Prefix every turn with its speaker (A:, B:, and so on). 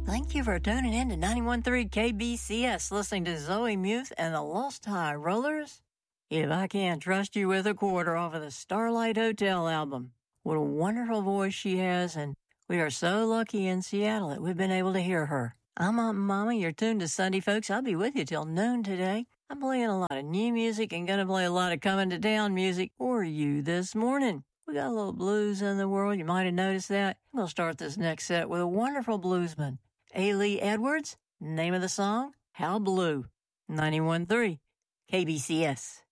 A: Thank you for tuning in to 91.3 KBCS, listening to Zoe Muth and the Lost High Rollers. If I Can't Trust You with a Quarter off of the Starlight Hotel album. What a wonderful voice she has, and we are so lucky in Seattle that we've been able to hear her. I'm Aunt Mama. You're tuned to Sunday, folks. I'll be with you till noon today. I'm playing a lot of new music and going to play a lot of coming to town music for you this morning. We got a little blues in the world. You might have noticed that. I'm going to start this next set with a wonderful bluesman, A. Lee Edwards. Name of the song, How Blue. 91.3 KBCS.